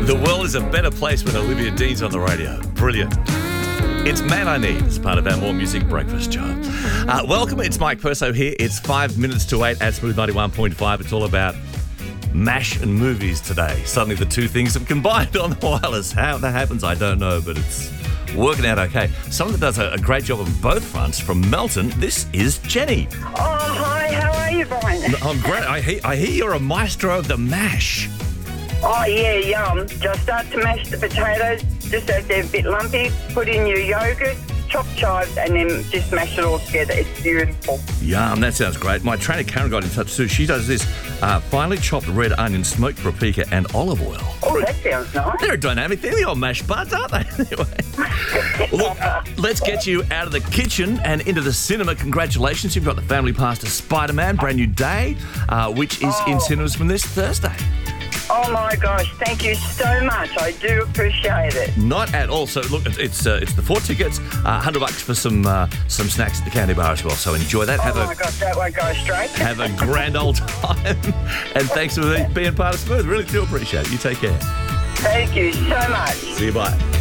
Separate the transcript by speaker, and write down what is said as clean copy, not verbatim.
Speaker 1: The world is a better place when Olivia Dean's on the radio. Brilliant. It's Man I Need as part of our More Music Breakfast show. Welcome, it's Mike Perso here. It's 5 minutes to 8 at Smooth 91.5. It's all about MASH and movies today. Suddenly the two things have combined on the wireless. How that happens, I don't know, but it's working out okay. Someone that does a great job on both fronts from Melton, this is Jenny.
Speaker 2: Oh, hi, how are you, Brian?
Speaker 1: I'm great. I hear you're a maestro of the MASH.
Speaker 2: Oh, yeah, yum. Just start to mash the potatoes, just as they're a bit lumpy. Put in your yogurt, chopped chives, and then just mash it all together. It's beautiful.
Speaker 1: Yum, that sounds great. My trainer Karen got in touch too. She does this finely chopped red onion, smoked paprika, and olive oil.
Speaker 2: Oh, that sounds nice.
Speaker 1: They're a dynamic. They're the old mashed buns, aren't they? Anyway, look, let's get you out of the kitchen and into the cinema. Congratulations, you've got the family pass to Spider-Man, brand new day, which is in cinemas from this Thursday.
Speaker 2: Oh, my gosh, thank you so much. I do appreciate it.
Speaker 1: Not at all. So, look, it's the 4 tickets, $100 for some snacks at the candy bar as well. So enjoy that.
Speaker 2: Oh, my gosh, that won't go straight.
Speaker 1: Have a grand old time. And thanks for being part of Smooth. Really do appreciate it. You take care.
Speaker 2: Thank you so much.
Speaker 1: See you, bye.